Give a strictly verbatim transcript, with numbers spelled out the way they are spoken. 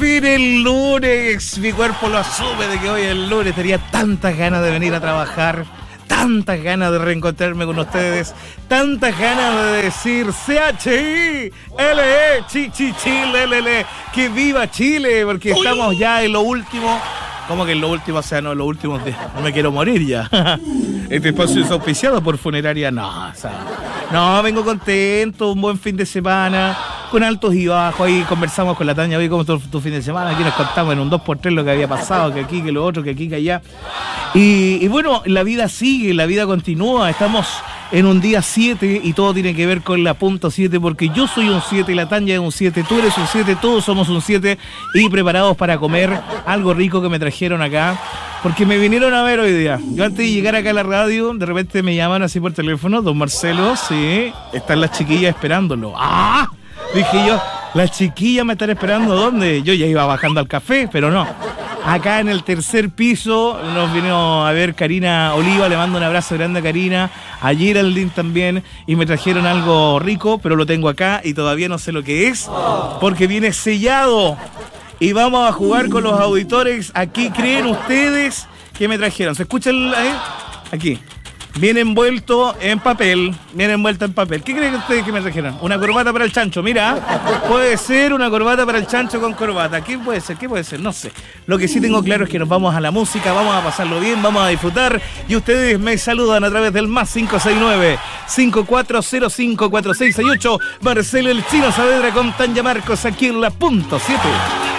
fin el lunes, mi cuerpo lo asume de que hoy es el lunes. Tenía tantas ganas de venir a trabajar, tantas ganas de reencontrarme con ustedes, tantas ganas de decir C H I L E, chi, chi, Chile, L L, que viva Chile, porque estamos ya en lo último. ¿Cómo que en lo último? O sea, no, en los últimos días. No me quiero morir ya. Este espacio es auspiciado por Funeraria. No, o sea, no, vengo contento, un buen fin de semana, con altos y bajos. Ahí conversamos con la Tania hoy cómo estuvo tu fin de semana. Aquí nos contamos en un dos por tres lo que había pasado, que aquí, que lo otro, que aquí, que allá. Y, y bueno, la vida sigue, la vida continúa. Estamos en un día siete y todo tiene que ver con la punta siete, porque yo soy un siete, la Tania es un siete, tú eres un siete, todos somos un siete y preparados para comer algo rico que me trajeron acá, porque me vinieron a ver hoy día. Yo antes de llegar acá a la radio, de repente me llaman así por teléfono, don Marcelo, sí, están las chiquillas esperándolo. ¡Ah! Dije yo, las chiquillas me están esperando, ¿dónde? Yo ya iba bajando al café, pero no. Acá en el tercer piso nos vino a ver Karina Oliva, le mando un abrazo grande a Karina, a Geraldine también, y me trajeron algo rico, pero lo tengo acá y todavía no sé lo que es, porque viene sellado. Y vamos a jugar con los auditores. Aquí creen ustedes que me trajeron. ¿Se escucha el, eh? Aquí? Viene envuelto en papel, viene envuelto en papel. ¿Qué creen ustedes que me trajeron? Una corbata para el chancho, mira. Puede ser una corbata para el chancho con corbata. ¿Qué puede ser? ¿Qué puede ser? No sé. Lo que sí tengo claro es que nos vamos a la música, vamos a pasarlo bien, vamos a disfrutar. Y ustedes me saludan a través del más cinco seis nueve, cinco cuatro cero cinco, cuatro seis seis ocho. Marcelo el Chino Saavedra con Tanya Marcos aquí en la punto siete.